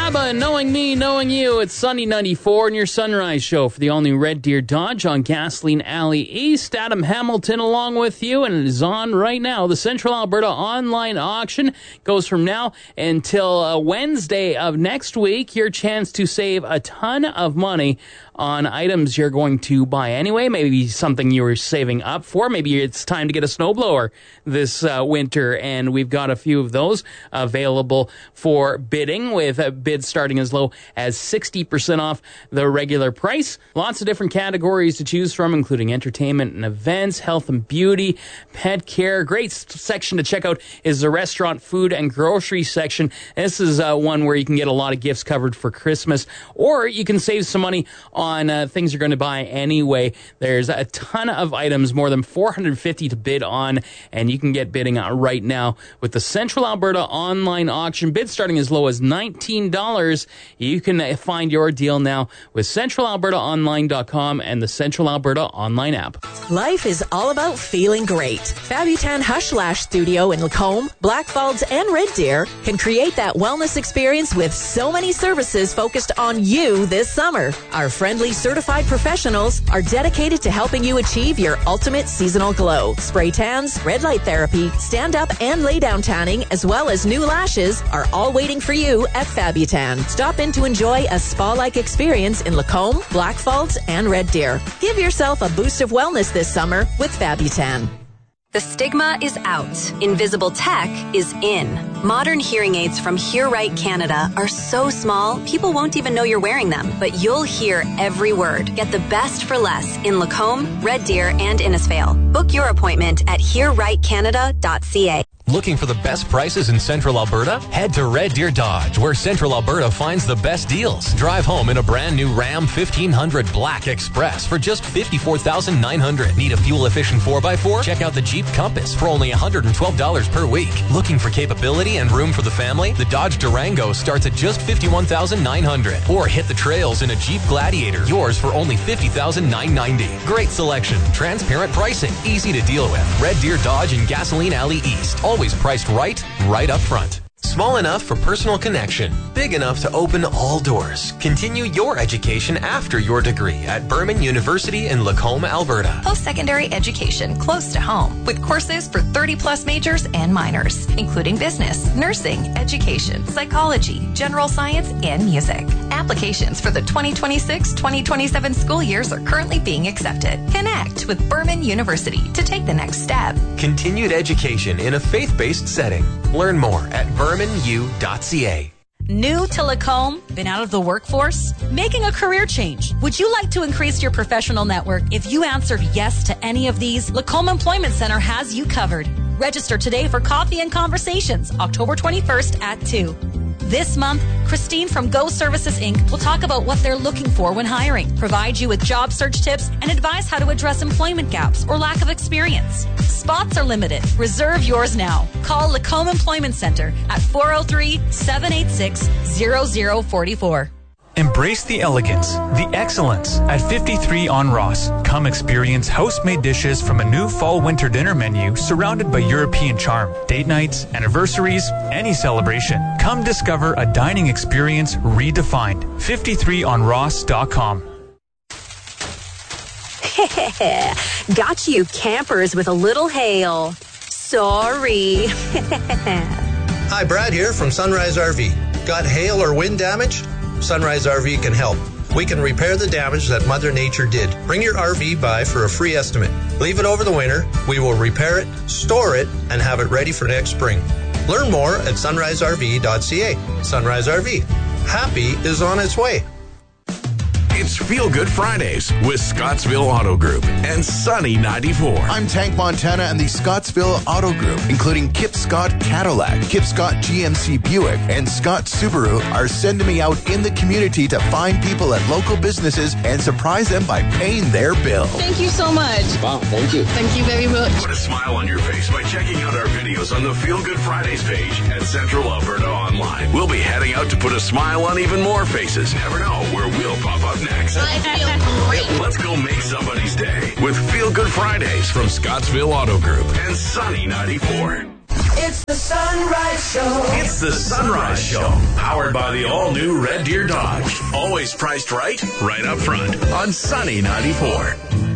ABBA, Knowing Me, Knowing You. It's Sunny 94 and your Sunrise Show for the all-new Red Deer Dodge on Gasoline Alley East. Adam Hamilton along with you, and it is on right now. The Central Alberta online auction goes from now until Wednesday of next week. Your chance to save a ton of money on items you're going to buy anyway. Maybe something you were saving up for. Maybe it's time to get a snowblower this winter, and we've got a few of those available for bidding, with bids starting as low as 60% off the regular price. Lots of different categories to choose from, including entertainment and events, health and beauty, pet care. Great section to check out is the restaurant, food, and grocery section. This is one where you can get a lot of gifts covered for Christmas, or you can save some money on things you're going to buy anyway. There's a ton of items, more than 450 to bid on, and you can get bidding right now with the Central Alberta online auction. Bids starting as low as $19. You can find your deal now with centralalbertaonline.com and the Central Alberta online app. Life is all about feeling great. Fabutan Hush Lash Studio in Lacombe, Blackfalds, and Red Deer can create that wellness experience with so many services focused on you this summer. Our friendly certified professionals are dedicated to helping you achieve your ultimate seasonal glow. Spray tans, red light therapy, stand-up and lay-down tanning, as well as new lashes are all waiting for you at Fabutan. Stop in to enjoy a spa-like experience in Lacombe, Blackfalds, and Red Deer. Give yourself a boost of wellness this summer with Fabutan. The stigma is out. Invisible tech is in. Modern hearing aids from Hear Right Canada are so small, people won't even know you're wearing them, but you'll hear every word. Get the best for less in Lacombe, Red Deer, and Innisfail. Book your appointment at hearrightcanada.ca. Looking for the best prices in Central Alberta? Head to Red Deer Dodge, where Central Alberta finds the best deals. Drive home in a brand new Ram 1500 Black Express for just $54,900. Need a fuel-efficient 4x4? Check out the Jeep Compass for only $112 per week. Looking for capability and room for the family? The Dodge Durango starts at just $51,900. Or hit the trails in a Jeep Gladiator, yours for only $50,990. Great selection, transparent pricing, easy to deal with. Red Deer Dodge in Gasoline Alley East. Always priced right up front. Small enough for personal connection, big enough to open all doors. Continue your education after your degree at Burman University in Lacombe, Alberta. Post-secondary education close to home with courses for 30-plus majors and minors, including business, nursing, education, psychology, general science, and music. Applications for the 2026-2027 school years are currently being accepted. Connect with Burman University to take the next step. Continued education in a faith-based setting. Learn more at burmanu.ca. New to Lacombe? Been out of the workforce? Making a career change? Would you like to increase your professional network? If you answered yes to any of these, Lacombe Employment Center has you covered. Register today for Coffee and Conversations, October 21st at 2. This month, Christine from Go Services Inc. will talk about what they're looking for when hiring, provide you with job search tips, and advise how to address employment gaps or lack of experience. Spots are limited. Reserve yours now. Call Lacombe Employment Center at 403-786-0044. Embrace the elegance, the excellence at 53 on Ross. Come experience house-made dishes from a new fall-winter dinner menu surrounded by European charm. Date nights, anniversaries, any celebration. Come discover a dining experience redefined. 53onross.com. Got you campers with a little hail. Sorry. Hi, Brad here from Sunrise RV. Got hail or wind damage? Sunrise RV can help. We can repair the damage that Mother Nature did. Bring your RV by for a free estimate. Leave it over the winter. We will repair it, store it, and have it ready for next spring. Learn more at sunriserv.ca. Sunrise RV. Happy is on its way. It's Feel Good Fridays with Scottsville Auto Group and Sunny 94. I'm Tank Montana and the Scottsville Auto Group, including Kip Scott Cadillac, Kip Scott GMC Buick, and Scott Subaru, are sending me out in the community to find people at local businesses and surprise them by paying their bill. Thank you so much. Wow, thank you. Thank you very much. Put a smile on your face by checking out our videos on the Feel Good Fridays page at Central Alberta Online. We'll be heading out to put a smile on even more faces. Never know where we'll pop up next. I feel great. Let's go make somebody's day with Feel Good Fridays from Scottsville Auto Group and Sunny 94. It's the Sunrise Show. It's the Sunrise Show, powered by the all-new Red Deer Dodge. Always priced right up front on Sunny 94.